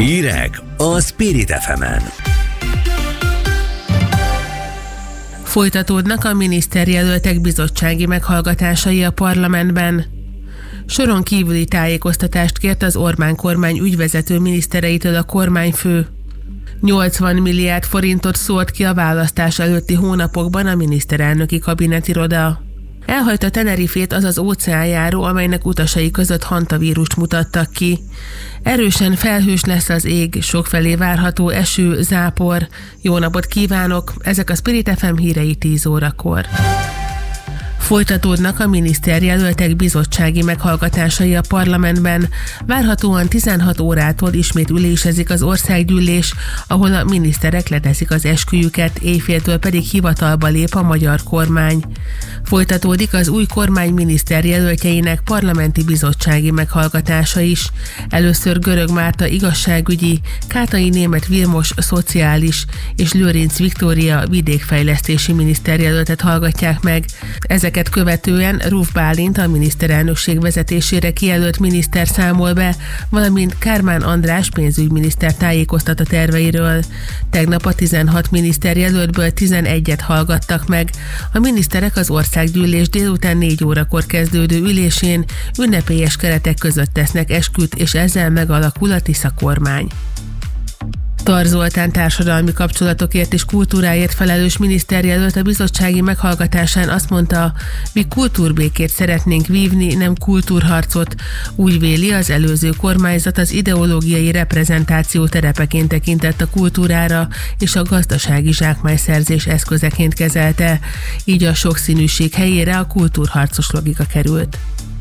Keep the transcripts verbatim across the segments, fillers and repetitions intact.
Hírek a Spirit ef emen. Folytatódnak a miniszterjelöltek bizottsági meghallgatásai a parlamentben. Soron kívüli tájékoztatást kért az Orbán kormány ügyvezető minisztereitől a kormányfő. nyolcvan milliárd forintot szólt ki a választás előtti hónapokban a miniszterelnöki kabinetiroda. Elhagyta Tenerifét az az óceánjáró, amelynek utasai között hantavírust mutattak ki. Erősen felhős lesz az ég, sokfelé várható eső, zápor. Jó napot kívánok, ezek a Spirit ef em hírei tíz órakor. Folytatódnak a miniszterjelöltek bizottsági meghallgatásai a parlamentben. Várhatóan tizenhat órától ismét ülésezik az országgyűlés, ahol a miniszterek leteszik az esküjüket, éjféltől pedig hivatalba lép a magyar kormány. Folytatódik az új kormány miniszterjelöltjeinek parlamenti bizottsági meghallgatása is. Először Görög Márta igazságügyi, Kátai Németh Vilmos szociális és Lőrinc Viktória vidékfejlesztési miniszterjelöltet hallgatják meg. Ezeket követően Ruf Bálint, a miniszterelnökség vezetésére kijelölt miniszter számol be, valamint Kármán András pénzügyminiszter tájékoztat a terveiről. Tegnap a tizenhat miniszterjelöltből tizenegyet hallgattak meg. A miniszterek az országgyűlés délután négy órakor kezdődő ülésén ünnepélyes keretek között tesznek esküt, és ezzel megalakul a Tisza kormány. Tar Zoltán társadalmi kapcsolatokért és kultúráért felelős miniszterjelölt a bizottsági meghallgatásán azt mondta, mi kultúrbékét szeretnénk vívni, nem kultúrharcot. Úgy véli, az előző kormányzat az ideológiai reprezentáció terepeként tekintett a kultúrára, és a gazdasági zsákmányszerzés eszközeként kezelte. Így a sokszínűség helyére a kultúrharcos logika került.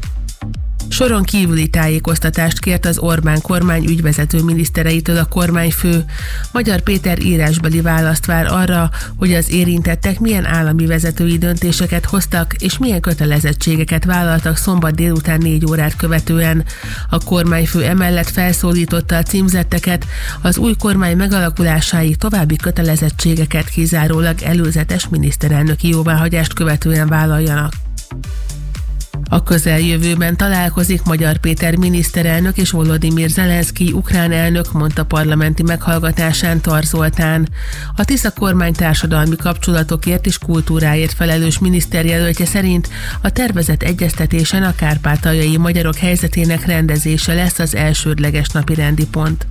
Soron kívüli tájékoztatást kért az Orbán kormány ügyvezető minisztereitől a kormányfő. Magyar Péter írásbeli választ vár arra, hogy az érintettek milyen állami vezetői döntéseket hoztak és milyen kötelezettségeket vállaltak szombat délután négy órát követően. A kormányfő emellett felszólította a címzetteket, az új kormány megalakulásáig további kötelezettségeket kizárólag előzetes miniszterelnöki jóváhagyást követően vállaljanak. A közeljövőben találkozik Magyar Péter miniszterelnök és Volodymyr Zelenszkij ukrán elnök, mondta parlamenti meghallgatásán Tar Zoltán. A Tisza kormány társadalmi kapcsolatokért és kultúráért felelős miniszterjelöltje szerint a tervezett egyeztetésen a kárpátaljai magyarok helyzetének rendezése lesz az elsődleges napirendi pont.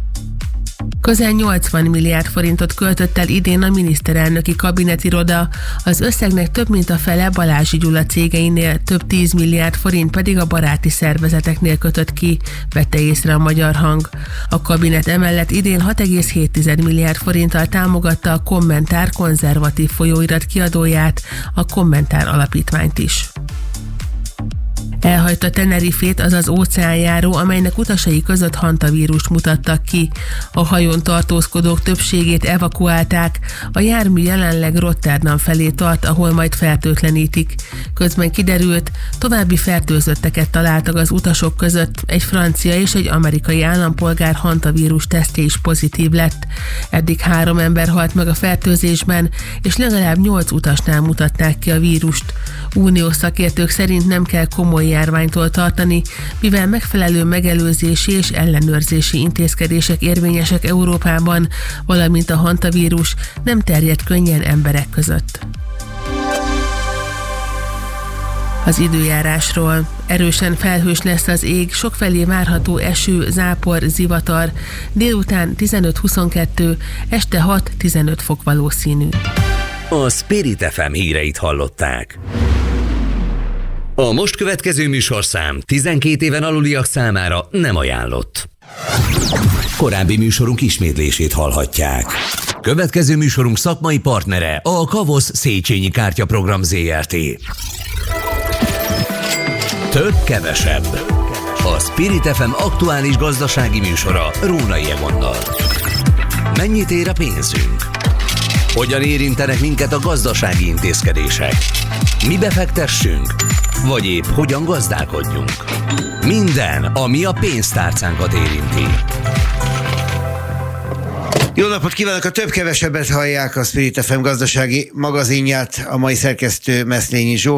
Közel nyolcvan milliárd forintot költött el idén a miniszterelnöki kabinetiroda, az összegnek több mint a fele Balázsi Gyula cégeinél, több tíz milliárd forint pedig a baráti szervezeteknél kötött ki, vette észre a Magyar Hang. A kabinet emellett idén hat egész hét milliárd forinttal támogatta a Kommentár konzervatív folyóirat kiadóját, a Kommentár alapítványt is. Elhagyta Tenerifét az az óceánjáró, amelynek utasai között hantavírust mutattak ki. A hajón tartózkodók többségét evakuálták, a jármű jelenleg Rotterdam felé tart, ahol majd fertőtlenítik. Közben kiderült, további fertőzötteket találtak az utasok között, egy francia és egy amerikai állampolgár hantavírus tesztje is pozitív lett. Eddig három ember halt meg a fertőzésben, és legalább nyolc utasnál mutatták ki a vírust. Uniós szakértők szerint nem kell komoly járványtól tartani, mivel megfelelő megelőzési és ellenőrzési intézkedések érvényesek Európában, valamint a hantavírus nem terjed könnyen emberek között. Az időjárásról. Erősen felhős lesz az ég, sokfelé várható eső, zápor, zivatar, délután tizenöt-huszonkettő, este hat-tizenöt fok valószínű. A Spirit ef em híreit hallották. A most következő műsorszám tizenkét éven aluliak számára nem ajánlott. Korábbi műsorunk ismétlését hallhatják. Következő műsorunk szakmai partnere a Kavosz Széchenyi Kártyaprogram zé er té. Több kevesebb. A Spirit ef em aktuális gazdasági műsora Rónai Egonnal. Mennyit ér a pénzünk? Hogyan érintenek minket a gazdasági intézkedések? Mi befektessünk? Vagy épp hogyan gazdálkodjunk? Minden, ami a pénztárcánkat érinti. Jó napot kívánok! A több-kevesebbet hallják, a Spirit ef em gazdasági magazinját, a mai szerkesztő Meszlényi Zsóf.